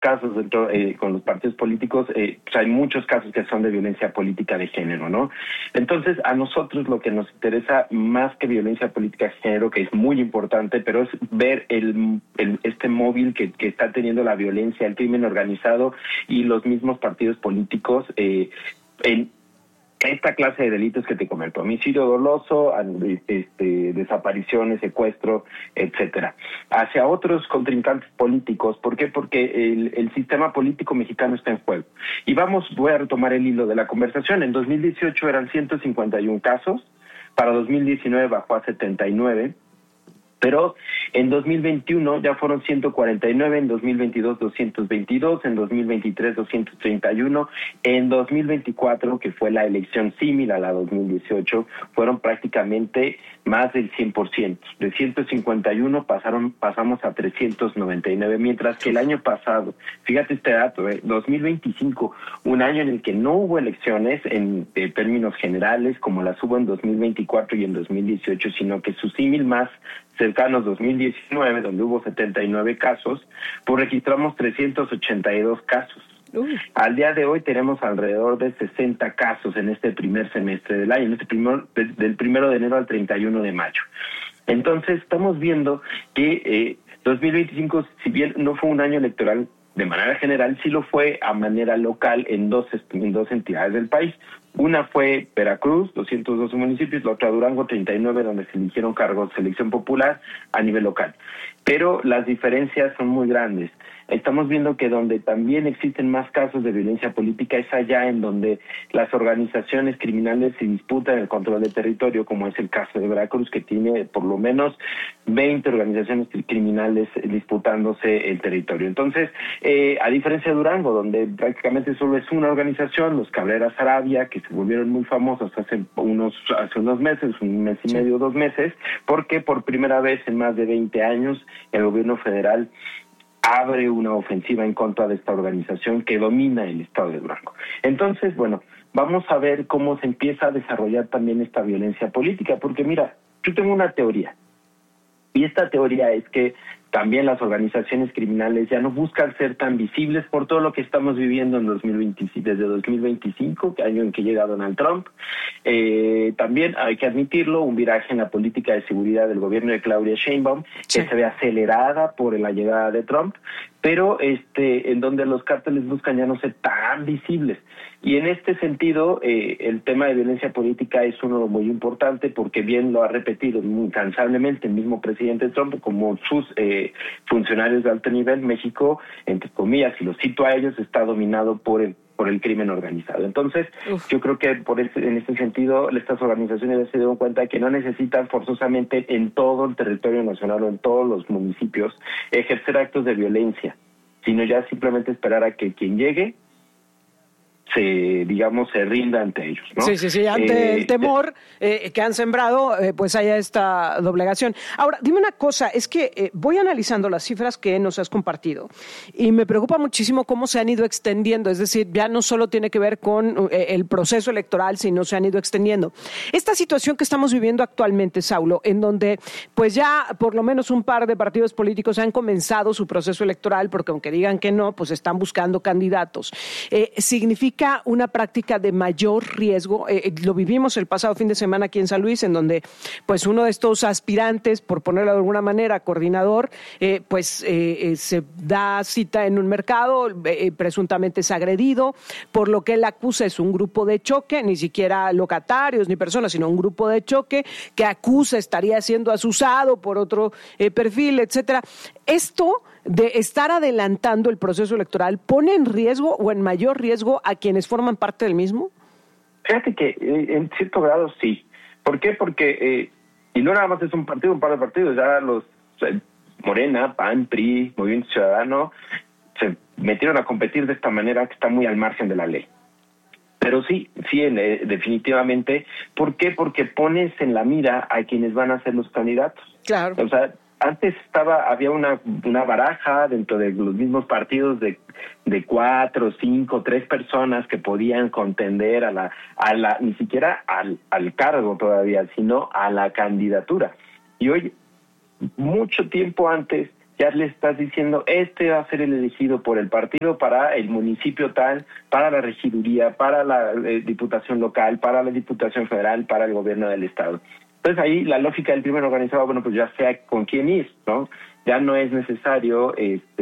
casos dentro con los partidos políticos, pues hay muchos casos que son de violencia política de género, ¿no? Entonces, a nosotros lo que nos interesa más que violencia política de género, que es muy importante, pero es ver este móvil que está teniendo la violencia, el crimen organizado y los mismos partidos políticos en esta clase de delitos que te comento: homicidio doloso, desapariciones, secuestro, etcétera, hacia otros contrincantes políticos. ¿Por qué? Porque el sistema político mexicano está en juego. Y voy a retomar el hilo de la conversación. En 2018 eran 151 casos, para 2019 bajó a 79, pero en 2021 ya fueron 149, en 2022 222, en 2023 231, en 2024, que fue la elección similar a la 2018, fueron prácticamente más del 100%. De 151 pasamos a 399, mientras que el año pasado, fíjate este dato, 2025, un año en el que no hubo elecciones en términos generales como las hubo en 2024 y en 2018, sino que su símil más cercanos, 2019, donde hubo 79 casos, pues registramos 382 casos. Al día de hoy tenemos alrededor de 60 casos en este primer semestre del año, del 1 de enero al 31 de mayo. Entonces estamos viendo que 2025, si bien no fue un año electoral de manera general, sí lo fue a manera local en dos entidades del país. Una fue Veracruz, 212 municipios, la otra Durango, 39, donde se eligieron cargos de selección popular a nivel local. Pero las diferencias son muy grandes. Estamos viendo que donde también existen más casos de violencia política es allá en donde las organizaciones criminales se disputan el control del territorio, como es el caso de Veracruz, que tiene por lo menos 20 organizaciones criminales disputándose el territorio. Entonces, a diferencia de Durango, donde prácticamente solo es una organización, los Cabrera Sarabia, que se volvieron muy famosos hace unos meses, un mes y medio, 2 meses, porque por primera vez en más de 20 años el gobierno federal abre una ofensiva en contra de esta organización que domina el estado de Durango. Entonces, bueno, vamos a ver cómo se empieza a desarrollar también esta violencia política, porque mira, yo tengo una teoría, y esta teoría es que también las organizaciones criminales ya no buscan ser tan visibles por todo lo que estamos viviendo en 2025, desde 2025, año en que llega Donald Trump. También hay que admitirlo, un viraje en la política de seguridad del gobierno de Claudia Sheinbaum, que se ve acelerada por la llegada de Trump, pero en donde los cárteles buscan ya no ser tan visibles. Y en este sentido, el tema de violencia política es uno muy importante, porque bien lo ha repetido muy incansablemente el mismo presidente Trump, como sus funcionarios de alto nivel. México, entre comillas, y lo cito a ellos, está dominado por el crimen organizado. Entonces, yo creo que en este sentido, estas organizaciones se dieron cuenta que no necesitan forzosamente en todo el territorio nacional o en todos los municipios ejercer actos de violencia, sino ya simplemente esperar a que quien llegue se rinda ante ellos, ¿no? Sí, ante el temor que han sembrado, pues haya esta doblegación. Ahora, dime una cosa, es que voy analizando las cifras que nos has compartido y me preocupa muchísimo cómo se han ido extendiendo, es decir, ya no solo tiene que ver con el proceso electoral, sino se han ido extendiendo. Esta situación que estamos viviendo actualmente, Saulo, en donde pues ya por lo menos un par de partidos políticos han comenzado su proceso electoral, porque aunque digan que no, pues están buscando candidatos, significa una práctica de mayor riesgo. Lo vivimos el pasado fin de semana aquí en San Luis, en donde pues uno de estos aspirantes, por ponerlo de alguna manera, coordinador, se da cita en un mercado, presuntamente es agredido, por lo que él acusa es un grupo de choque, ni siquiera locatarios ni personas, sino un grupo de choque que acusa estaría siendo asusado por otro perfil, etcétera. Esto de estar adelantando el proceso electoral pone en riesgo o en mayor riesgo a quienes forman parte del mismo? Fíjate que en cierto grado sí. ¿Por qué? Porque, y no nada más es un par de partidos, ya los Morena, PAN, PRI, Movimiento Ciudadano, se metieron a competir de esta manera que está muy al margen de la ley. Pero sí, definitivamente. ¿Por qué? Porque pones en la mira a quienes van a ser los candidatos. Claro. O sea, antes había una baraja dentro de los mismos partidos de 4, 5, 3 personas que podían contender a la ni siquiera al cargo todavía, sino a la candidatura. Y hoy, mucho tiempo antes, ya le estás diciendo, va a ser el elegido por el partido para el municipio tal, para la regiduría, para la diputación local, para la diputación federal, para el gobierno del estado. Entonces ahí la lógica del crimen organizado, bueno, pues ya sea con quién ir, ¿no? Ya no es necesario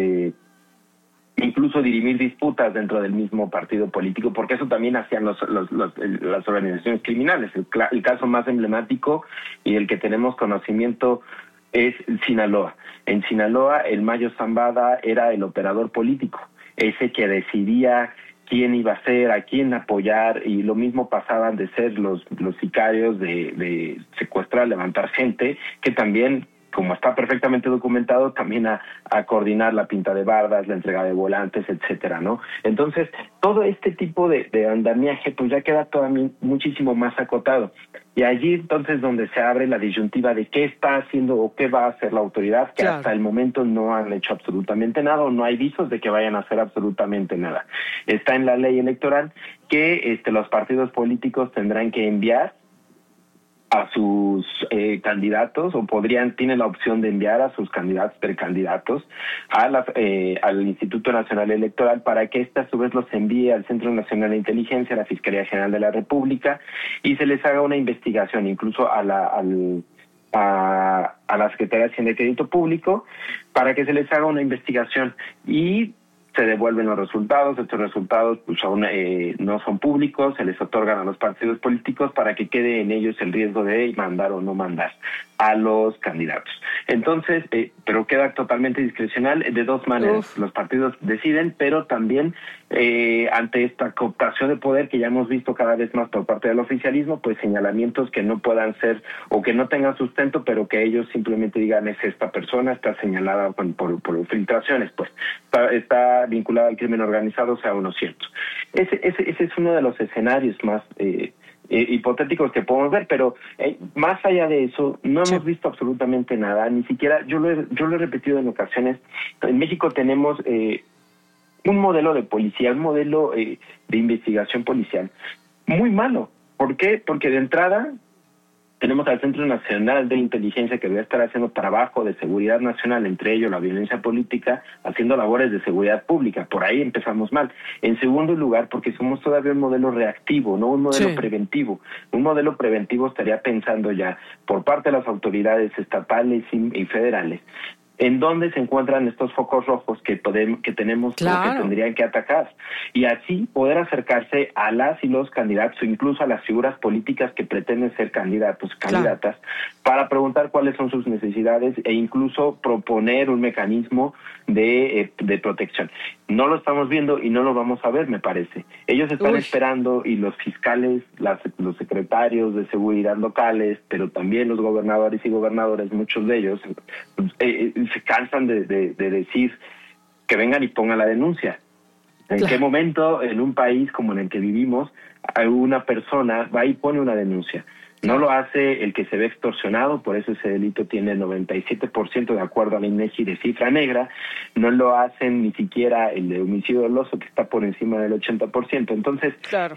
incluso dirimir disputas dentro del mismo partido político, porque eso también hacían las organizaciones criminales. El caso más emblemático y el que tenemos conocimiento es Sinaloa. En Sinaloa, el Mayo Zambada era el operador político, ese que decidía quién iba a ser, a quién apoyar, y lo mismo pasaban de ser los sicarios de secuestrar, levantar gente, que también, como está perfectamente documentado, también a coordinar la pinta de bardas, la entrega de volantes, etcétera, ¿no? Entonces, todo este tipo de andamiaje, pues ya queda todavía muchísimo más acotado. Y allí, entonces, donde se abre la disyuntiva de qué está haciendo o qué va a hacer la autoridad, que hasta el momento no han hecho absolutamente nada, o no hay visos de que vayan a hacer absolutamente nada. Está en la ley electoral que los partidos políticos tendrán que enviar a sus candidatos, o tienen la opción de enviar a sus precandidatos al Instituto Nacional Electoral, para que éste a su vez los envíe al Centro Nacional de Inteligencia, a la Fiscalía General de la República, y se les haga una investigación, incluso a la Secretaría de Hacienda y Crédito Público, para que se les haga una investigación y se devuelven los resultados. Estos resultados pues aún no son públicos, se les otorgan a los partidos políticos para que quede en ellos el riesgo de mandar o no mandar a los candidatos. Entonces, pero queda totalmente discrecional de dos maneras. Los partidos deciden, pero también ante esta cooptación de poder que ya hemos visto cada vez más por parte del oficialismo, pues señalamientos que no puedan ser o que no tengan sustento, pero que ellos simplemente digan, es esta persona, está señalada por filtraciones, pues está vinculada al crimen organizado, sea uno cierto. Ese es uno de los escenarios más hipotéticos que podemos ver, pero más allá de eso no hemos visto absolutamente nada, ni siquiera, yo lo he repetido en ocasiones. En México tenemos un modelo de policía, un modelo de investigación policial muy malo. ¿Por qué? Porque de entrada tenemos al Centro Nacional de Inteligencia, que debe estar haciendo trabajo de seguridad nacional, entre ellos la violencia política, haciendo labores de seguridad pública. Por ahí empezamos mal. En segundo lugar, porque somos todavía un modelo reactivo, no un modelo preventivo. Un modelo preventivo estaría pensando ya por parte de las autoridades estatales y federales en dónde se encuentran estos focos rojos que tenemos, que tendrían que atacar, y así poder acercarse a las y los candidatos, o incluso a las figuras políticas que pretenden ser candidatas, para preguntar cuáles son sus necesidades e incluso proponer un mecanismo de protección. No lo estamos viendo y no lo vamos a ver, me parece. Ellos están esperando, y los fiscales, los secretarios de seguridad locales, pero también los gobernadores y gobernadores, muchos de ellos, se cansan de decir que vengan y pongan la denuncia. ¿En qué momento en un país como en el que vivimos una persona va y pone una denuncia? No lo hace el que se ve extorsionado, por eso ese delito tiene el 97% de acuerdo a la INEGI de cifra negra. No lo hacen ni siquiera el de homicidio doloso, que está por encima del 80%. Entonces,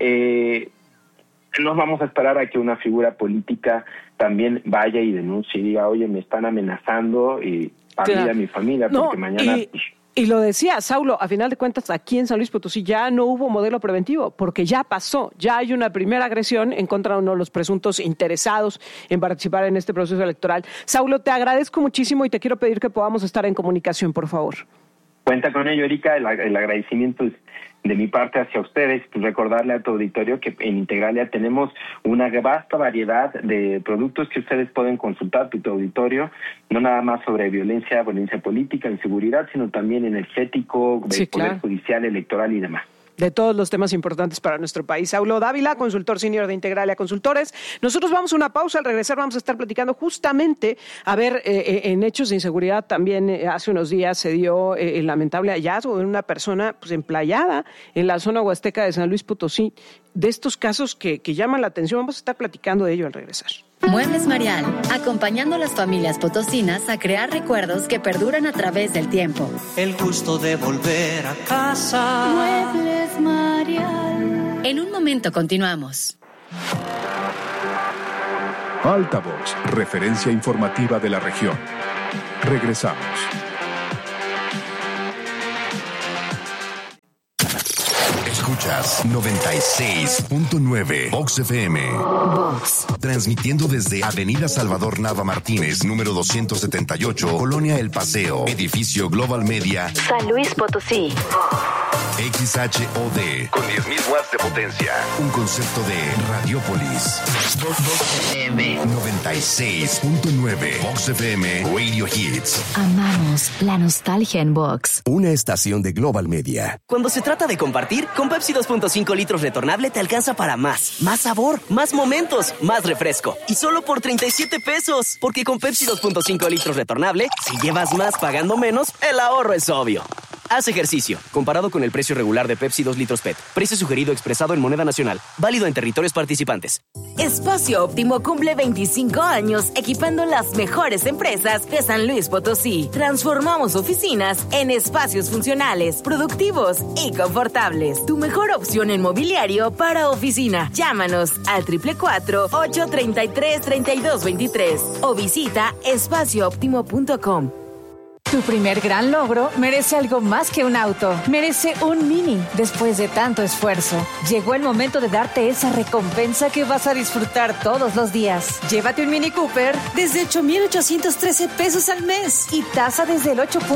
no vamos a esperar a que una figura política también vaya y denuncie y diga, oye, me están amenazando a mí y a mi familia, porque mañana... Y lo decía Saulo, a final de cuentas, aquí en San Luis Potosí ya no hubo modelo preventivo, porque ya pasó, ya hay una primera agresión en contra de uno de los presuntos interesados en participar en este proceso electoral. Saulo, te agradezco muchísimo y te quiero pedir que podamos estar en comunicación, por favor. Cuenta con ello, Erika, el agradecimiento es de mi parte hacia ustedes. Pues recordarle a tu auditorio que en Integralia tenemos una vasta variedad de productos que ustedes pueden consultar, tu auditorio, no nada más sobre violencia política, inseguridad, sino también energético, poder judicial, electoral y demás. De todos los temas importantes para nuestro país. Saulo Dávila, consultor senior de Integralia Consultores. Nosotros vamos a una pausa. Al regresar vamos a estar platicando justamente, en hechos de inseguridad también hace unos días se dio el lamentable hallazgo de una persona emplayada en la zona huasteca de San Luis Potosí. De estos casos que llaman la atención, vamos a estar platicando de ello al regresar. Muebles Marial, acompañando a las familias potosinas a crear recuerdos que perduran a través del tiempo. El gusto de volver a casa. Muebles Marial. En un momento continuamos. Altavoz, referencia informativa de la región. Regresamos. Escuchas 96.9 Vox FM. Vox. Transmitiendo desde Avenida Salvador Nava Martínez, número 278, Colonia El Paseo, edificio Global Media, San Luis Potosí. XHOD, con 10.000 watts de potencia. Un concepto de Radiopolis. Vox FM. 96.9 Vox FM Radio Hits. Amamos la nostalgia en Vox. Una estación de Global Media. Cuando se trata de compartir, con Pepsi 2.5 litros retornable te alcanza para más. Más sabor, más momentos, más refresco. Y solo por 37 pesos. Porque con Pepsi 2.5 litros retornable, si llevas más pagando menos, el ahorro es obvio. Haz ejercicio. Comparado con el precio regular de Pepsi 2 litros PET. Precio sugerido expresado en moneda nacional. Válido en territorios participantes. Espacio Óptimo cumple 25 años equipando las mejores empresas de San Luis Potosí. Transformamos oficinas en espacios funcionales, productivos y confortables. Tu mejor opción en mobiliario para oficina. Llámanos al 444-833-3223 o visita espaciooptimo.com. Tu primer gran logro merece algo más que un auto. Merece un Mini. Después de tanto esfuerzo, llegó el momento de darte esa recompensa que vas a disfrutar todos los días. Llévate un Mini Cooper desde 8,813 pesos al mes y tasa desde el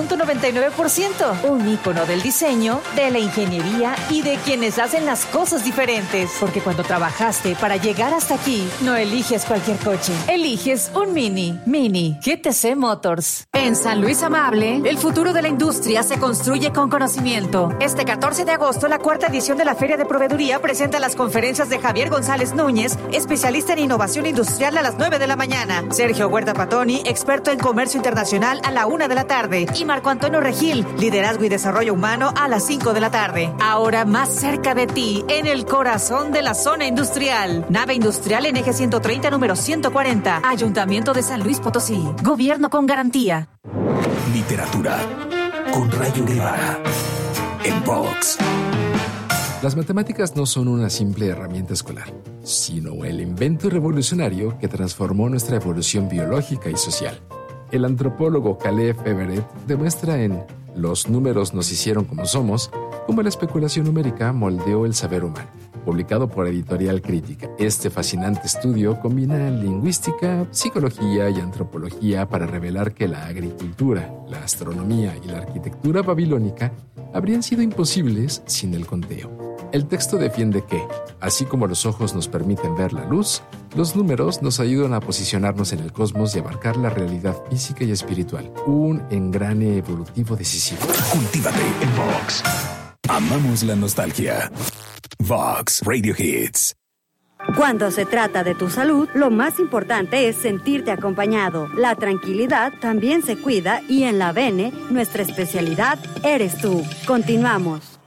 8.99%. Un ícono del diseño, de la ingeniería y de quienes hacen las cosas diferentes. Porque cuando trabajaste para llegar hasta aquí, no eliges cualquier coche. Eliges un Mini. Mini GTC Motors. En San Luis Amable, el futuro de la industria se construye con conocimiento. Este 14 de agosto, la cuarta edición de la Feria de Proveeduría presenta las conferencias de Javier González Núñez, especialista en innovación industrial, a las 9 de la mañana. Sergio Huerta Patoni, experto en comercio internacional, a la 1 de la tarde. Y Marco Antonio Regil, liderazgo y desarrollo humano, a las 5 de la tarde. Ahora más cerca de ti, en el corazón de la zona industrial. Nave industrial en eje 130, número 140. Ayuntamiento de San Luis Potosí. Gobierno con garantía. Literatura con Rayo Guevara en Vox. Las matemáticas no son una simple herramienta escolar, sino el invento revolucionario que transformó nuestra evolución biológica y social. El antropólogo Caleb Everett demuestra en Los números nos hicieron como somos, cómo la especulación numérica moldeó el saber humano. Publicado por Editorial Crítica. Este fascinante estudio combina lingüística, psicología y antropología para revelar que la agricultura, la astronomía y la arquitectura babilónica habrían sido imposibles sin el conteo. El texto defiende que, así como los ojos nos permiten ver la luz, los números nos ayudan a posicionarnos en el cosmos y abarcar la realidad física y espiritual. Un engrane evolutivo decisivo. Cultívate en Vox. Amamos la nostalgia. Vox Radio Hits. Cuando se trata de tu salud, lo más importante es sentirte acompañado. La tranquilidad también se cuida y en la Bene, nuestra especialidad eres tú. Continuamos.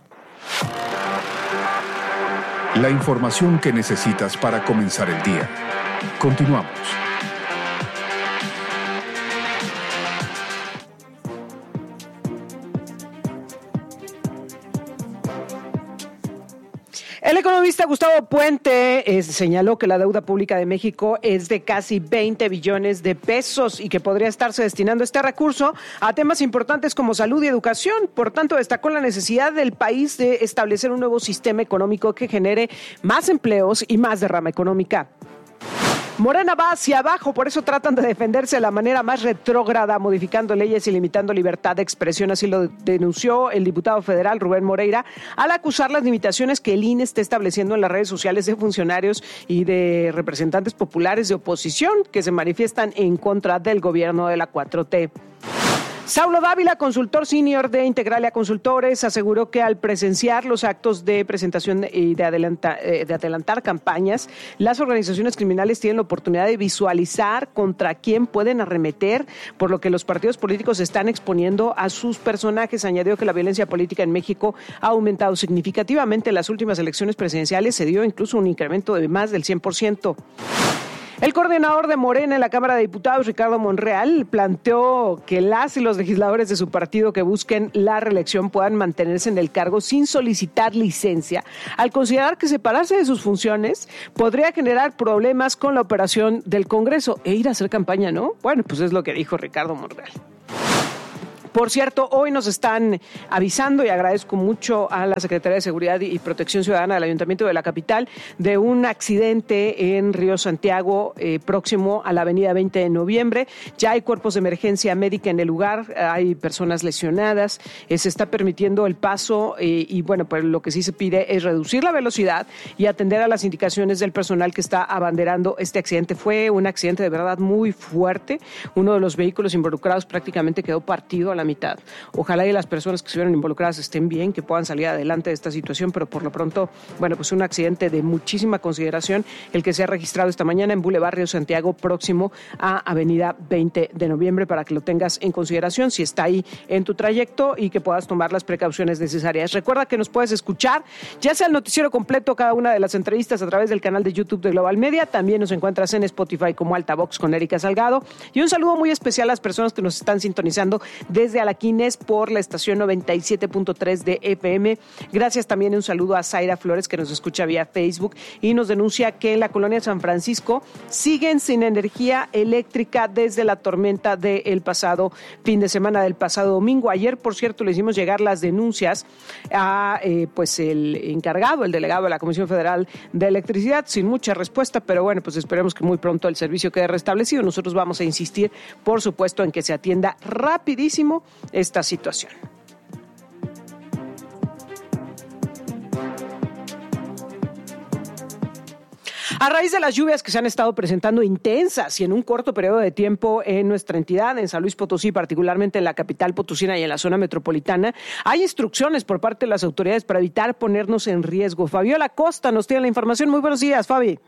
La información que necesitas para comenzar el día. Continuamos. El economista Gustavo Puente señaló que la deuda pública de México es de casi 20 billones de pesos y que podría estarse destinando este recurso a temas importantes como salud y educación. Por tanto, destacó la necesidad del país de establecer un nuevo sistema económico que genere más empleos y más derrama económica. Morena va hacia abajo, por eso tratan de defenderse de la manera más retrógrada, modificando leyes y limitando libertad de expresión. Así lo denunció el diputado federal Rubén Moreira al acusar las limitaciones que el INE está estableciendo en las redes sociales de funcionarios y de representantes populares de oposición que se manifiestan en contra del gobierno de la 4T. Saulo Dávila, consultor senior de Integralia Consultores, aseguró que al presenciar los actos de presentación y de adelantar campañas, las organizaciones criminales tienen la oportunidad de visualizar contra quién pueden arremeter, por lo que los partidos políticos están exponiendo a sus personajes. Añadió que la violencia política en México ha aumentado significativamente en las últimas elecciones presidenciales, se dio incluso un incremento de más del 100%. El coordinador de Morena en la Cámara de Diputados, Ricardo Monreal, planteó que las y los legisladores de su partido que busquen la reelección puedan mantenerse en el cargo sin solicitar licencia, al considerar que separarse de sus funciones podría generar problemas con la operación del Congreso e ir a hacer campaña, ¿no? Bueno, pues es lo que dijo Ricardo Monreal. Por cierto, hoy nos están avisando, y agradezco mucho a la Secretaría de Seguridad y Protección Ciudadana del Ayuntamiento de la capital, de un accidente en Río Santiago, próximo a la avenida 20 de noviembre. Ya hay cuerpos de emergencia médica en el lugar, hay personas lesionadas, se está permitiendo el paso y bueno, pues lo que sí se pide es reducir la velocidad y atender a las indicaciones del personal que está abanderando este accidente. Fue un accidente de verdad muy fuerte. Uno de los vehículos involucrados prácticamente quedó partido a la mitad. Ojalá y las personas que estuvieron involucradas estén bien, que puedan salir adelante de esta situación, pero por lo pronto, bueno, pues un accidente de muchísima consideración, el que se ha registrado esta mañana en Boulevard Río Santiago, próximo a avenida 20 de noviembre, para que lo tengas en consideración si está ahí en tu trayecto y que puedas tomar las precauciones necesarias. Recuerda que nos puedes escuchar, ya sea el noticiero completo, cada una de las entrevistas a través del canal de YouTube de Global Media. También nos encuentras en Spotify como Altavox con Erika Salgado. Y un saludo muy especial a las personas que nos están sintonizando desde Alaquines por la estación 97.3 de FM. Gracias también, un saludo a Zaira Flores, que nos escucha vía Facebook y nos denuncia que en la colonia San Francisco siguen sin energía eléctrica desde la tormenta del pasado fin de semana, del pasado domingo. Ayer, por cierto, le hicimos llegar las denuncias a pues el encargado, el delegado de la Comisión Federal de Electricidad, sin mucha respuesta, pero bueno, pues esperemos que muy pronto el servicio quede restablecido. Nosotros vamos a insistir, por supuesto, en que se atienda rapidísimo esta situación. A raíz de las lluvias que se han estado presentando intensas y en un corto periodo de tiempo en nuestra entidad, en San Luis Potosí, particularmente en la capital potosina y en la zona metropolitana, hay instrucciones por parte de las autoridades para evitar ponernos en riesgo. Fabiola Costa nos tiene la información. Muy buenos días, Fabi.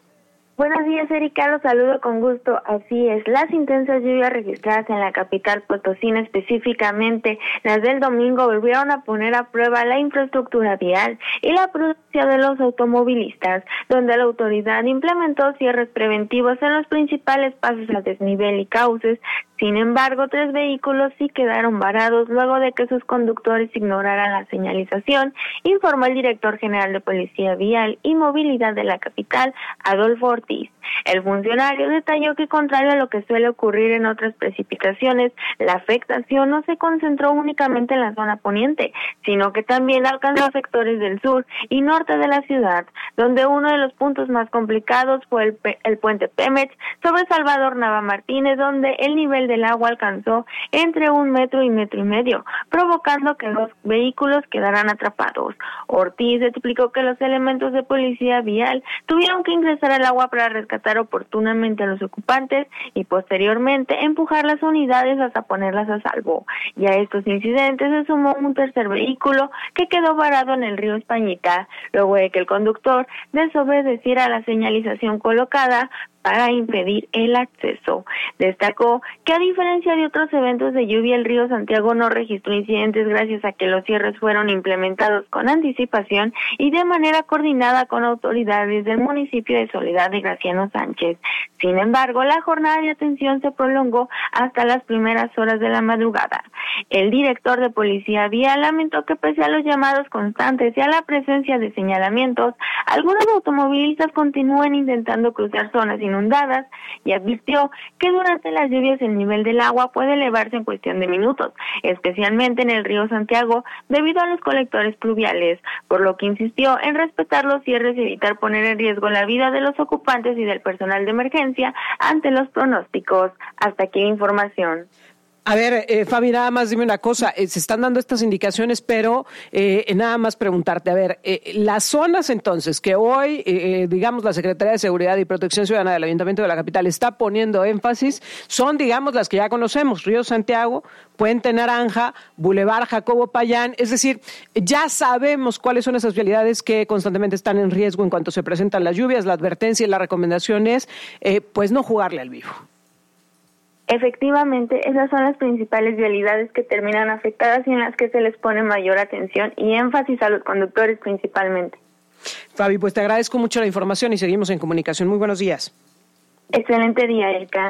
Buenos días, Erika, los saludo con gusto. Así es, las intensas lluvias registradas en la capital potosina, específicamente las del domingo, volvieron a poner a prueba la infraestructura vial y la prudencia de los automovilistas, donde la autoridad implementó cierres preventivos en los principales pasos a desnivel y cauces. Sin embargo, 3 vehículos sí quedaron varados luego de que sus conductores ignoraran la señalización, informó el director general de Policía Vial y Movilidad de la capital, Adolfo Ortiz. El funcionario detalló que, contrario a lo que suele ocurrir en otras precipitaciones, la afectación no se concentró únicamente en la zona poniente, sino que también alcanzó sectores del sur y norte de la ciudad, donde uno de los puntos más complicados fue el puente Pemex sobre Salvador Nava Martínez, donde el nivel del agua alcanzó entre 1 metro y 1,5 metros, provocando que 2 vehículos quedaran atrapados. Ortiz explicó que los elementos de policía vial tuvieron que ingresar al agua para rescatar oportunamente a los ocupantes y posteriormente empujar las unidades hasta ponerlas a salvo. Y a estos incidentes se sumó un tercer vehículo que quedó varado en el río Españita, luego de que el conductor desobedeciera la señalización colocada para impedir el acceso. Destacó que, a diferencia de otros eventos de lluvia, el río Santiago no registró incidentes gracias a que los cierres fueron implementados con anticipación y de manera coordinada con autoridades del municipio de Soledad de Graciano Sánchez. Sin embargo, la jornada de atención se prolongó hasta las primeras horas de la madrugada. El director de Policía Vial lamentó que, pese a los llamados constantes y a la presencia de señalamientos, algunos automovilistas continúan intentando cruzar zonas inundadas y advirtió que durante las lluvias el nivel del agua puede elevarse en cuestión de minutos, especialmente en el río Santiago debido a los colectores pluviales, por lo que insistió en respetar los cierres y evitar poner en riesgo la vida de los ocupantes y del personal de emergencia ante los pronósticos. Hasta aquí la información. A ver, Fabi, nada más dime una cosa, se están dando estas indicaciones, pero nada más preguntarte, a ver, las zonas entonces que hoy, digamos, la Secretaría de Seguridad y Protección Ciudadana del Ayuntamiento de la capital está poniendo énfasis, son, digamos, las que ya conocemos, Río Santiago, Puente Naranja, Boulevard Jacobo Payán, es decir, ya sabemos cuáles son esas vialidades que constantemente están en riesgo en cuanto se presentan las lluvias. La advertencia y la recomendación es, pues, no jugarle al vivo. Efectivamente, esas son las principales vialidades que terminan afectadas y en las que se les pone mayor atención y énfasis a los conductores principalmente. Fabi, pues te agradezco mucho la información y seguimos en comunicación. Muy buenos días. Excelente día, Erika.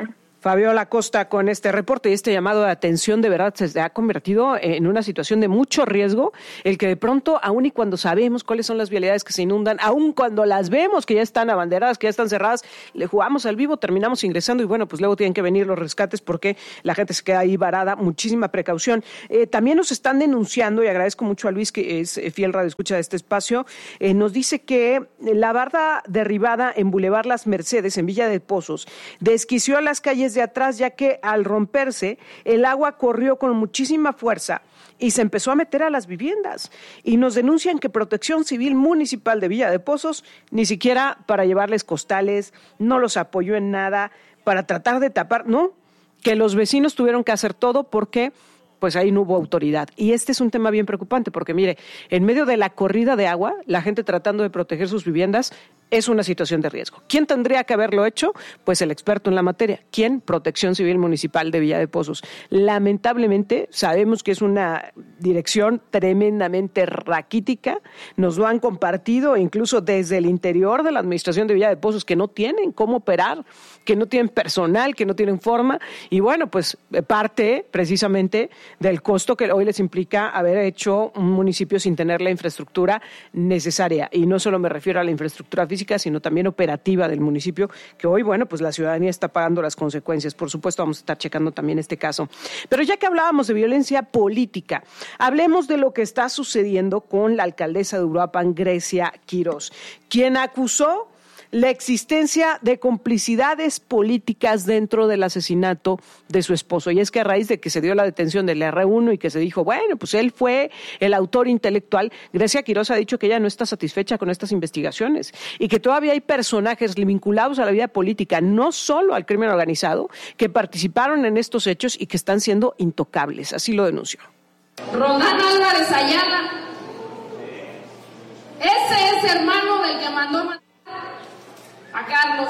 Fabiola Costa con este reporte y este llamado de atención. De verdad se ha convertido en una situación de mucho riesgo, el que de pronto, aun y cuando sabemos cuáles son las vialidades que se inundan, aun cuando las vemos que ya están abanderadas, que ya están cerradas, le jugamos al vivo, terminamos ingresando y bueno, pues luego tienen que venir los rescates porque la gente se queda ahí varada. Muchísima precaución. También nos están denunciando, y agradezco mucho a Luis, que es fiel radioescucha de este espacio, nos dice que la barda derribada en Boulevard Las Mercedes, en Villa de Pozos, desquició a las calles de atrás, ya que al romperse el agua corrió con muchísima fuerza y se empezó a meter a las viviendas. Y nos denuncian que Protección Civil Municipal de Villa de Pozos ni siquiera para llevarles costales, no los apoyó en nada para tratar de tapar, no, que los vecinos tuvieron que hacer todo porque pues ahí no hubo autoridad. Y este es un tema bien preocupante porque, mire, en medio de la corrida de agua, la gente tratando de proteger sus viviendas, es una situación de riesgo. ¿Quién tendría que haberlo hecho? Pues el experto en la materia. ¿Quién? Protección Civil Municipal de Villa de Pozos. Lamentablemente, sabemos que es una dirección tremendamente raquítica. Nos lo han compartido incluso desde el interior de la administración de Villa de Pozos, que no tienen cómo operar, que no tienen personal, que no tienen forma. Y bueno, pues parte precisamente del costo que hoy les implica haber hecho un municipio sin tener la infraestructura necesaria. Y no solo me refiero a la infraestructura física, sino también operativa del municipio, que hoy, bueno, pues la ciudadanía está pagando las consecuencias. Por supuesto, vamos a estar checando también este caso. Pero ya que hablábamos de violencia política, hablemos de lo que está sucediendo con la alcaldesa de Uruapan, Grecia Quirós, quien acusó la existencia de complicidades políticas dentro del asesinato de su esposo. Y es que a raíz de que se dio la detención del R1 y que se dijo, bueno, pues él fue el autor intelectual, Grecia Quirós ha dicho que ella no está satisfecha con estas investigaciones y que todavía hay personajes vinculados a la vida política, no solo al crimen organizado, que participaron en estos hechos y que están siendo intocables. Así lo denunció. Roldán Álvarez Ayala, ese es hermano del que mandó a Carlos,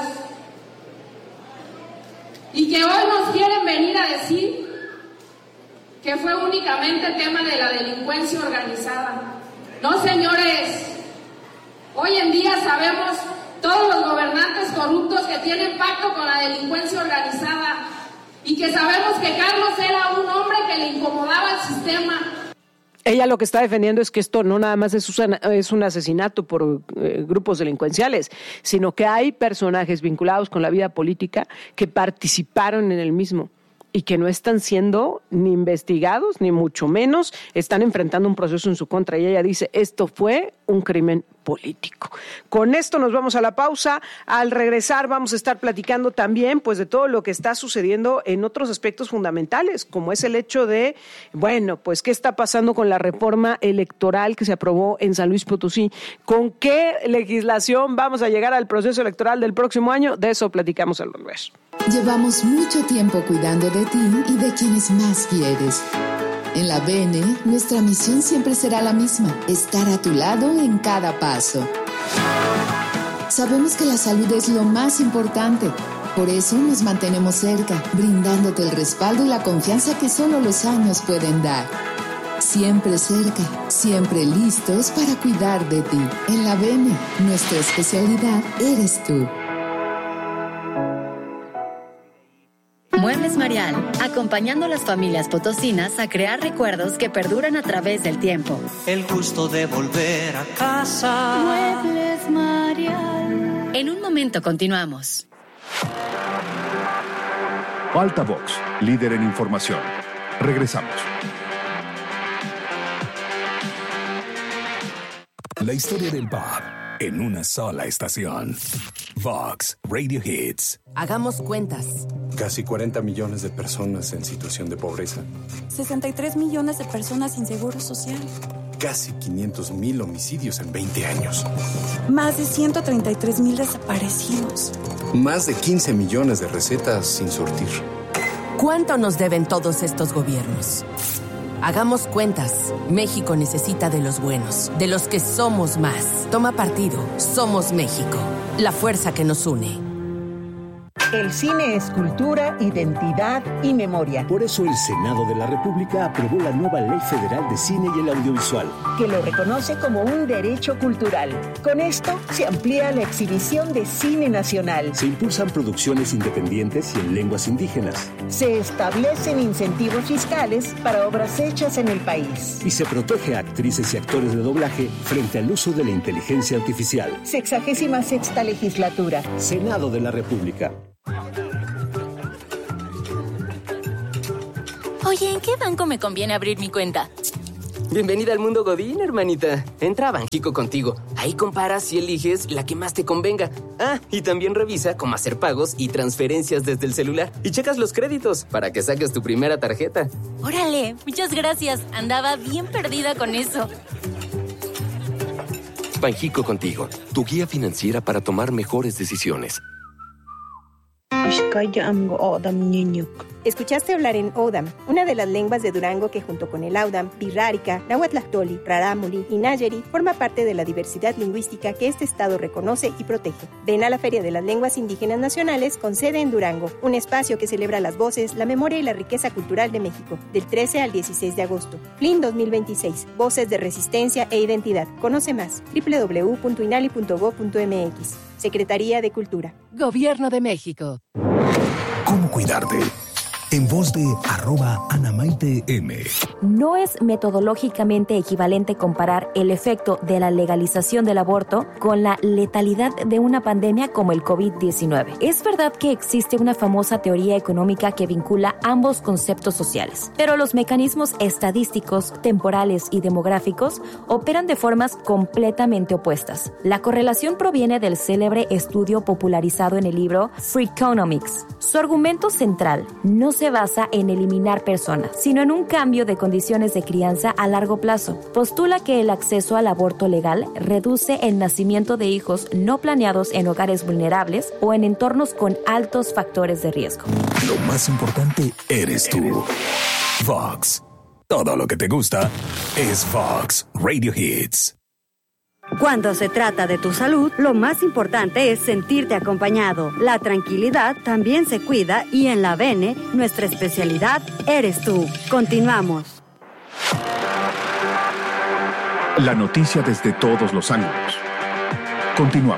y que hoy nos quieren venir a decir que fue únicamente el tema de la delincuencia organizada. No, señores, hoy en día sabemos todos los gobernantes corruptos que tienen pacto con la delincuencia organizada y que sabemos que Carlos era un hombre que le incomodaba al sistema. Ella lo que está defendiendo es que esto no nada más es un asesinato por grupos delincuenciales, sino que hay personajes vinculados con la vida política que participaron en el mismo y que no están siendo ni investigados, ni mucho menos están enfrentando un proceso en su contra. Y ella dice, esto fue un crimen político. Con esto nos vamos a la pausa. Al regresar vamos a estar platicando también pues de todo lo que está sucediendo en otros aspectos fundamentales, como es el hecho de, bueno, pues qué está pasando con la reforma electoral que se aprobó en San Luis Potosí. ¿Con qué legislación vamos a llegar al proceso electoral del próximo año? De eso platicamos al volver. Llevamos mucho tiempo cuidando de ti y de quienes más quieres. En la BN, nuestra misión siempre será la misma, estar a tu lado en cada paso. Sabemos que la salud es lo más importante, por eso nos mantenemos cerca, brindándote el respaldo y la confianza que solo los años pueden dar. Siempre cerca, siempre listos para cuidar de ti. En la BN, nuestra especialidad eres tú. Muebles Marial, acompañando a las familias potosinas a crear recuerdos que perduran a través del tiempo. El gusto de volver a casa. Muebles Marial. En un momento continuamos. Altavox, líder en información. Regresamos. La historia del pop en una sola estación. Vox Radio Hits. Hagamos cuentas. Casi 40 millones de personas en situación de pobreza. 63 millones de personas sin seguro social. Casi 500,000 homicidios en 20 años. Más de 133,000 desaparecidos. Más de 15 millones de recetas sin surtir. ¿Cuánto nos deben todos estos gobiernos? Hagamos cuentas. México necesita de los buenos, de los que somos más. Toma partido. Somos México. La fuerza que nos une. El cine es cultura, identidad y memoria. Por eso el Senado de la República aprobó la nueva Ley Federal de Cine y el Audiovisual, que lo reconoce como un derecho cultural. Con esto se amplía la exhibición de cine nacional. Se impulsan producciones independientes y en lenguas indígenas. Se establecen incentivos fiscales para obras hechas en el país. Y se protege a actrices y actores de doblaje frente al uso de la inteligencia artificial. 66ª legislatura. Senado de la República. Oye, ¿en qué banco me conviene abrir mi cuenta? Bienvenida al mundo Godín, hermanita. Entra a Banxico Contigo. Ahí comparas y eliges la que más te convenga. Ah, y también revisa cómo hacer pagos y transferencias desde el celular. Y checas los créditos para que saques tu primera tarjeta. Órale, muchas gracias. Andaba bien perdida con eso. Banxico Contigo, tu guía financiera para tomar mejores decisiones. Escuchaste hablar en Odam, una de las lenguas de Durango que junto con el Audam, Pirrárica, Nahuatlactoli, Rarámuri y Nayeri forma parte de la diversidad lingüística que este estado reconoce y protege. Ven a la Feria de las Lenguas Indígenas Nacionales con sede en Durango, un espacio que celebra las voces, la memoria y la riqueza cultural de México, del 13 al 16 de agosto. FLIN 2026, Voces de Resistencia e Identidad. Conoce más, www.inali.gov.mx. Secretaría de Cultura. Gobierno de México. ¿Cómo cuidarte? En voz de @AnaMaiteM. No es metodológicamente equivalente comparar el efecto de la legalización del aborto con la letalidad de una pandemia como el COVID-19. Es verdad que existe una famosa teoría económica que vincula ambos conceptos sociales, pero los mecanismos estadísticos, temporales y demográficos operan de formas completamente opuestas. La correlación proviene del célebre estudio popularizado en el libro Freakonomics. Su argumento central no se basa en eliminar personas, sino en un cambio de condiciones de crianza a largo plazo. Postula que el acceso al aborto legal reduce el nacimiento de hijos no planeados en hogares vulnerables o en entornos con altos factores de riesgo. Lo más importante eres tú. Vox. Todo lo que te gusta es Vox Radio Hits. Cuando se trata de tu salud, lo más importante es sentirte acompañado. La tranquilidad también se cuida y en la Bene, nuestra especialidad eres tú. Continuamos. La noticia desde todos los ángulos. Continuamos.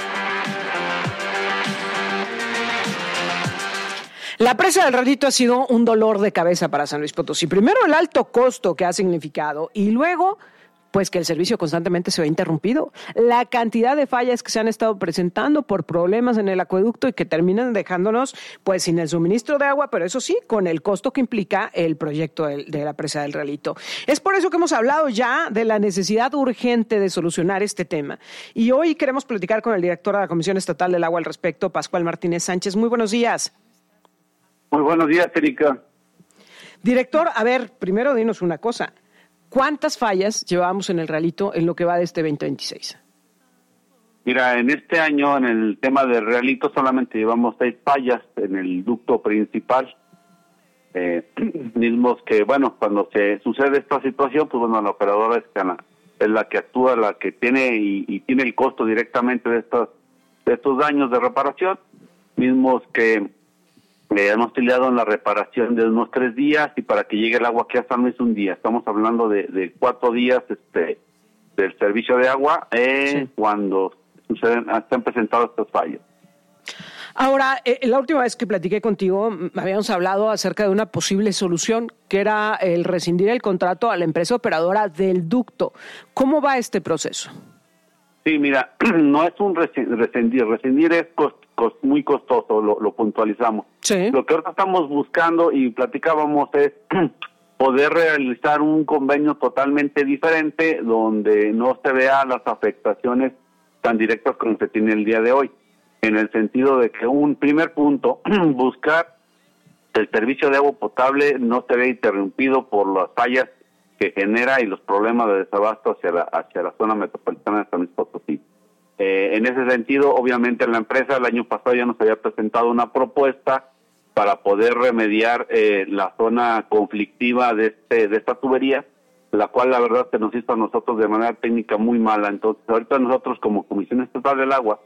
La presa del Realito ha sido un dolor de cabeza para San Luis Potosí. Primero el alto costo que ha significado y luego pues que el servicio constantemente se ve interrumpido. La cantidad de fallas que se han estado presentando por problemas en el acueducto y que terminan dejándonos pues sin el suministro de agua, pero eso sí, con el costo que implica el proyecto de la presa del Realito. Es por eso que hemos hablado ya de la necesidad urgente de solucionar este tema. Y hoy queremos platicar con el director de la Comisión Estatal del Agua al respecto, Pascual Martínez Sánchez. Muy buenos días. Muy buenos días, Erika. Director, a ver, primero dinos una cosa. ¿Cuántas fallas llevamos en el Realito en lo que va de este 2026? Mira, en este año, en el tema del Realito, solamente llevamos 6 fallas en el ducto principal. Mismos que, bueno, cuando se sucede esta situación, pues bueno, la operadora es la que actúa, la que tiene y tiene el costo directamente de estos daños de reparación. Mismos que hemos utilizado en la reparación de unos 3 días y para que llegue el agua aquí a San Luis un día. Estamos hablando de 4 días del servicio de agua sí, cuando se han presentado estas fallas. Ahora, la última vez que platiqué contigo, habíamos hablado acerca de una posible solución, que era el rescindir el contrato a la empresa operadora del ducto. ¿Cómo va este proceso? Sí, mira, no es un rescindir. Rescindir es muy costoso, lo puntualizamos. Sí. Lo que ahora estamos buscando y platicábamos es poder realizar un convenio totalmente diferente donde no se vean las afectaciones tan directas como se tiene el día de hoy. En el sentido de que un primer punto, buscar que el servicio de agua potable no se vea interrumpido por las fallas que genera y los problemas de desabasto hacia la zona metropolitana de San Luis Potosí. En ese sentido, obviamente la empresa el año pasado ya nos había presentado una propuesta para poder remediar la zona conflictiva de esta tubería, la cual la verdad se nos hizo a nosotros de manera técnica muy mala. Entonces ahorita nosotros como Comisión Estatal del Agua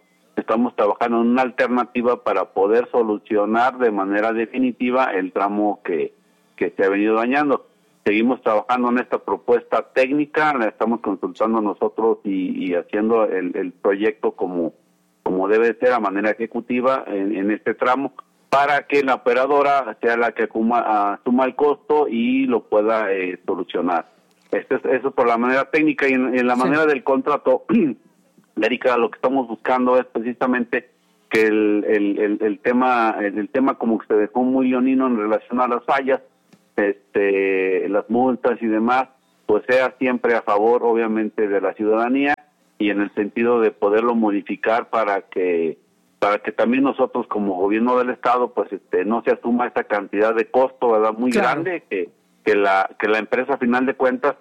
estamos trabajando en una alternativa para poder solucionar de manera definitiva el tramo que se ha venido dañando. Seguimos trabajando en esta propuesta técnica, la estamos consultando nosotros y haciendo el proyecto como debe ser a manera ejecutiva en este tramo, para que la operadora sea la que asuma el costo y lo pueda solucionar. Eso por la manera técnica, y en la manera del contrato, Erika, lo que estamos buscando es precisamente que el tema como que se dejó muy leonino en relación a las fallas, las multas y demás, pues sea siempre a favor, obviamente, de la ciudadanía, y en el sentido de poderlo modificar para que también nosotros como gobierno del estado pues no se asuma esa cantidad de costo, ¿verdad?, muy grande que la empresa a final de cuentas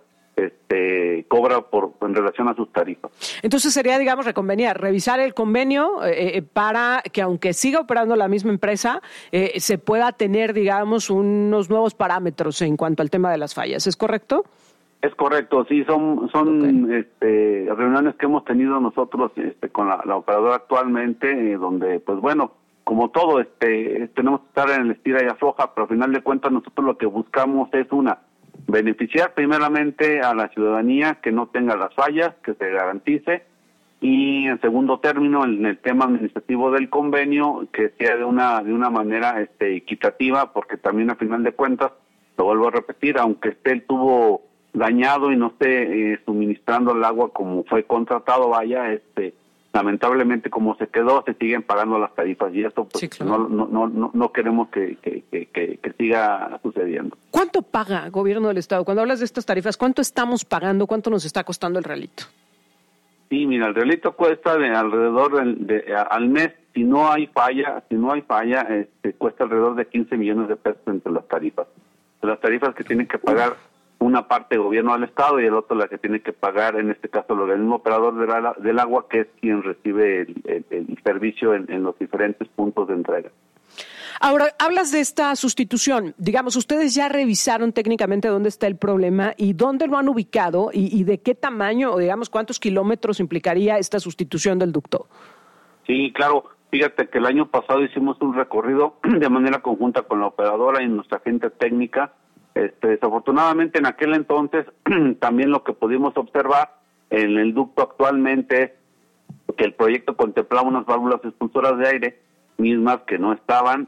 cobra en relación a sus tarifas. Entonces sería, digamos, revisar el convenio para que, aunque siga operando la misma empresa, se pueda tener, digamos, unos nuevos parámetros en cuanto al tema de las fallas. ¿Es correcto? Es correcto, sí, son reuniones que hemos tenido nosotros con la operadora actualmente, donde, pues bueno, como todo, tenemos que estar en el estira y afloja, pero al final de cuentas nosotros lo que buscamos es beneficiar primeramente a la ciudadanía, que no tenga las fallas, que se garantice, y en segundo término, en el tema administrativo del convenio, que sea de una manera equitativa, porque también a final de cuentas, lo vuelvo a repetir, aunque esté el tubo dañado y no esté suministrando el agua como fue contratado, lamentablemente como se quedó, se siguen pagando las tarifas, y esto pues sí, claro, no queremos que siga sucediendo. ¿Cuánto paga el gobierno del estado? Cuando hablas de estas tarifas, ¿cuánto estamos pagando? ¿Cuánto nos está costando el realito? Sí, mira, el realito cuesta de alrededor al mes, si no hay falla, cuesta alrededor de 15 millones de pesos entre las tarifas. Las tarifas que tienen que pagar una parte del gobierno del estado y el otro la que tiene que pagar, en este caso, el organismo operador del agua, que es quien recibe el servicio en los diferentes puntos de entrega. Ahora, hablas de esta sustitución. Digamos, ustedes ya revisaron técnicamente dónde está el problema y dónde lo han ubicado y de qué tamaño, o digamos, cuántos kilómetros implicaría esta sustitución del ducto. Sí, claro. Fíjate que el año pasado hicimos un recorrido de manera conjunta con la operadora y nuestra gente técnica. Desafortunadamente en aquel entonces también lo que pudimos observar en el ducto actualmente es que el proyecto contemplaba unas válvulas expulsoras de aire mismas que no estaban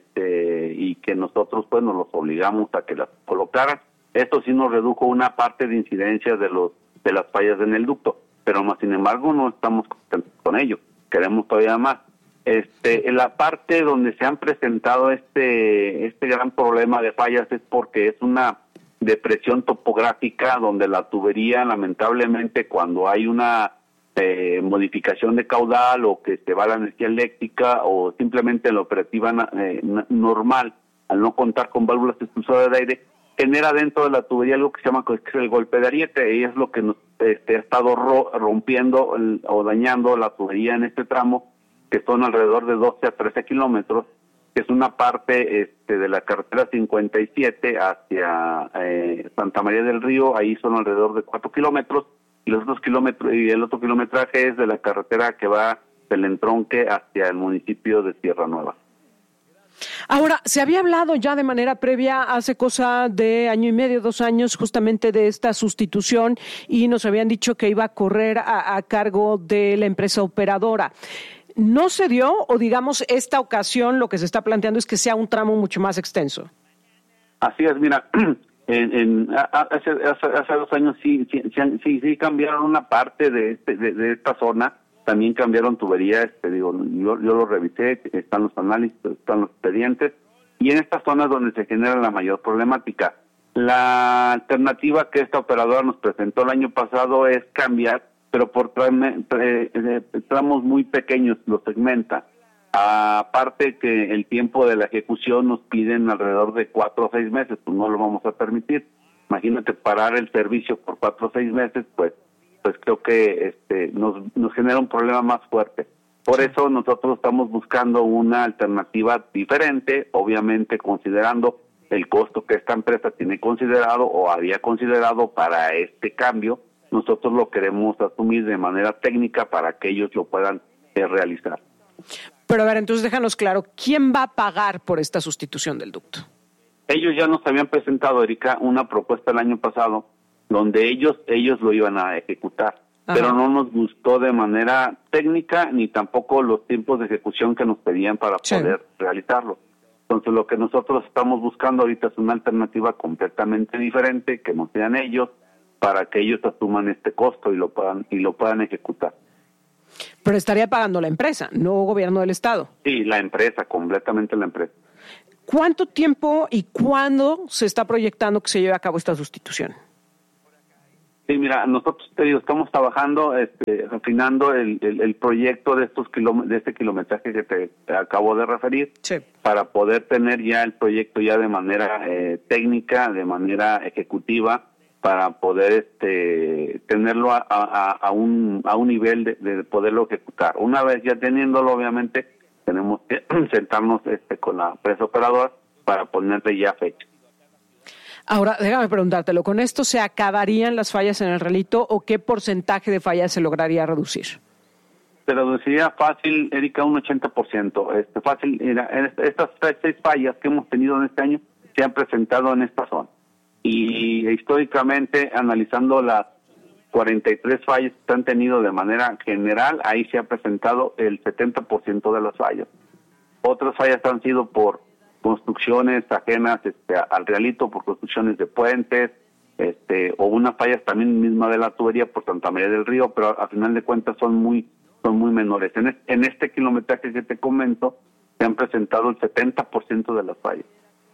y que nosotros pues nos los obligamos a que las colocaran. Esto sí nos redujo una parte de incidencia de las fallas en el ducto, pero más sin embargo no estamos contentos con ello, queremos todavía más. En la parte donde se han presentado este gran problema de fallas es porque es una depresión topográfica donde la tubería, lamentablemente, cuando hay una modificación de caudal o que se va la energía eléctrica o simplemente en la operativa normal, al no contar con válvulas expulsoras de aire, genera dentro de la tubería algo que se llama el golpe de ariete, y es lo que nos ha estado rompiendo o dañando la tubería en este tramo, que son alrededor de 12 a 13 kilómetros, que es una parte de la carretera 57 hacia Santa María del Río. Ahí son alrededor de 4 kilómetros, y el otro kilometraje es de la carretera que va del Entronque hacia el municipio de Sierra Nueva. Ahora, se había hablado ya de manera previa, hace cosa de año y medio, 2 años, justamente de esta sustitución, y nos habían dicho que iba a correr a cargo de la empresa operadora. ¿No se dio, o digamos, esta ocasión lo que se está planteando es que sea un tramo mucho más extenso? Así es, mira, hace 2 años sí cambiaron una parte de esta zona, también cambiaron tuberías, yo lo revisé, están los análisis, están los expedientes, y en estas zonas donde se genera la mayor problemática. La alternativa que esta operadora nos presentó el año pasado es cambiar, pero por tramos muy pequeños, los segmenta. Aparte que el tiempo de la ejecución nos piden alrededor de 4 o 6 meses, pues no lo vamos a permitir. Imagínate parar el servicio por 4 o 6 meses, pues creo que nos genera un problema más fuerte. Por eso nosotros estamos buscando una alternativa diferente, obviamente considerando el costo que esta empresa tiene considerado o había considerado para este cambio. Nosotros lo queremos asumir de manera técnica para que ellos lo puedan realizar. Pero a ver, entonces déjanos claro, ¿quién va a pagar por esta sustitución del ducto? Ellos ya nos habían presentado, Erika, una propuesta el año pasado donde ellos lo iban a ejecutar, pero no nos gustó de manera técnica ni tampoco los tiempos de ejecución que nos pedían para poder realizarlo. Entonces lo que nosotros estamos buscando ahorita es una alternativa completamente diferente que nos sean ellos para que ellos asuman este costo y lo puedan ejecutar. Pero estaría pagando la empresa, no gobierno del estado. Sí, la empresa, completamente la empresa. ¿Cuánto tiempo y cuándo se está proyectando que se lleve a cabo esta sustitución? Sí, mira, nosotros estamos trabajando, afinando el proyecto de este kilometraje que te acabo de referir, para poder tener ya el proyecto ya de manera técnica, de manera ejecutiva, para poder tenerlo a un nivel de poderlo ejecutar. Una vez ya teniéndolo, obviamente, tenemos que sentarnos con la empresa operadora para ponerle ya fecha. Ahora, déjame preguntártelo, ¿con esto se acabarían las fallas en el relito o qué porcentaje de fallas se lograría reducir? Se reduciría fácil, Erika, un 80%. Fácil, mira, estas 6 fallas que hemos tenido en este año se han presentado en esta zona. Y históricamente, analizando las 43 fallas que se han tenido de manera general, ahí se ha presentado el 70% de las fallas. Otras fallas han sido por construcciones ajenas al realito, por construcciones de puentes, o unas fallas también misma de la tubería por Santa María del Río, pero a final de cuentas son muy menores. En este kilometraje que te comento, se han presentado el 70% de las fallas.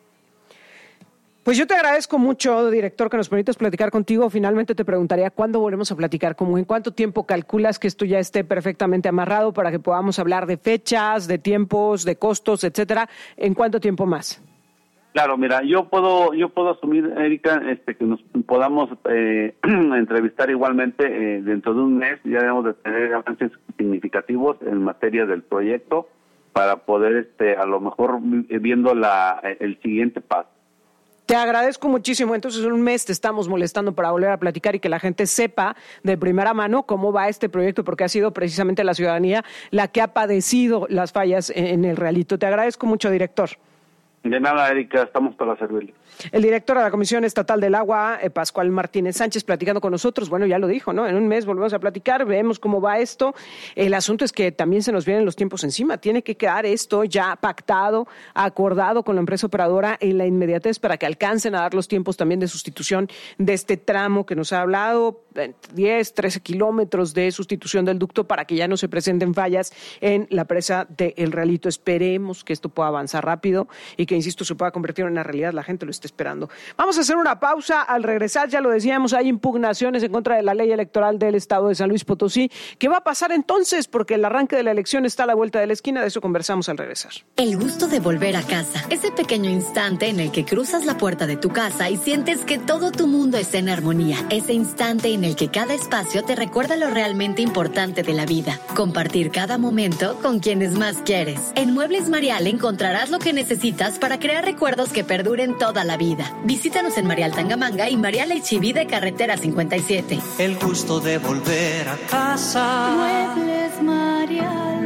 Pues yo te agradezco mucho, director, que nos permitas platicar contigo. Finalmente te preguntaría cuándo volvemos a platicar, como en cuánto tiempo calculas que esto ya esté perfectamente amarrado para que podamos hablar de fechas, de tiempos, de costos, etcétera. ¿En cuánto tiempo más? Claro, mira, yo puedo asumir, Erika, que nos podamos entrevistar igualmente dentro de un mes. Ya debemos de tener avances significativos en materia del proyecto para poder, a lo mejor, viendo el siguiente paso. Te agradezco muchísimo. Entonces, en un mes te estamos molestando para volver a platicar y que la gente sepa de primera mano cómo va este proyecto, porque ha sido precisamente la ciudadanía la que ha padecido las fallas en el realito. Te agradezco mucho, director. De nada, Erika, estamos para servirle. El director de la Comisión Estatal del Agua, Pascual Martínez Sánchez, platicando con nosotros. Bueno, ya lo dijo, ¿no? En un mes volvemos a platicar, vemos cómo va esto. El asunto es que también se nos vienen los tiempos encima. Tiene que quedar esto ya pactado, acordado con la empresa operadora en la inmediatez para que alcancen a dar los tiempos también de sustitución de este tramo que nos ha hablado, 10, 13 kilómetros de sustitución del ducto para que ya no se presenten fallas en la presa de El Realito. Esperemos que esto pueda avanzar rápido y que, insisto, se pueda convertir en una realidad. La gente lo está esperando. Vamos a hacer una pausa. Al regresar, ya lo decíamos, hay impugnaciones en contra de la ley electoral del estado de San Luis Potosí. ¿Qué va a pasar entonces? Porque el arranque de la elección está a la vuelta de la esquina. De eso conversamos al regresar. El gusto de volver a casa. Ese pequeño instante en el que cruzas la puerta de tu casa y sientes que todo tu mundo está en armonía. Ese instante en el que cada espacio te recuerda lo realmente importante de la vida. Compartir cada momento con quienes más quieres. En Muebles Marial encontrarás lo que necesitas para crear recuerdos que perduren toda la vida. Visítanos en Marial Tangamanga y Marial H-E-B de Carretera 57. El gusto de volver a casa. Muebles Marial.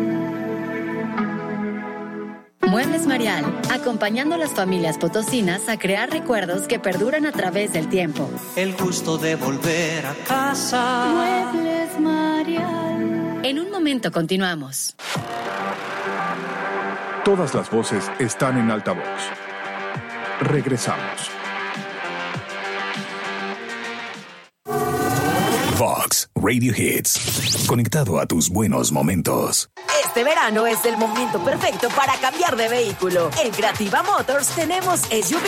Muebles Marial, acompañando a las familias potosinas a crear recuerdos que perduran a través del tiempo. El gusto de volver a casa. Muebles Marial. En un momento continuamos. Todas las voces están en altavoz. Regresamos. Vox Radio Hits. Conectado a tus buenos momentos. Este verano es el momento perfecto para cambiar de vehículo. En Creativa Motors tenemos SUV